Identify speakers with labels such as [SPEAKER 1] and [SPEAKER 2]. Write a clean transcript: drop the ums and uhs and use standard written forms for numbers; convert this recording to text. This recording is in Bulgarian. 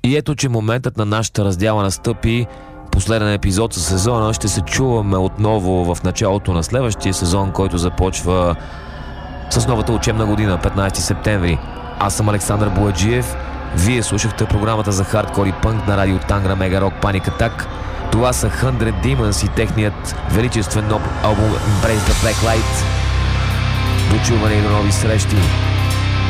[SPEAKER 1] И ето, че моментът на нашата раздяла настъпи. Последен епизод със сезона. Ще се чуваме отново в началото на следващия сезон, който започва с новата учебна година, 15 септември. Аз съм Александър Бояджиев. Вие слушахте програмата за хардкор и пънк на радио Тангра Мега Рок Panic Attack. Това са 100 Demons и техният величествен нов албум Embrace the Black Light. До чуване и до нови срещи!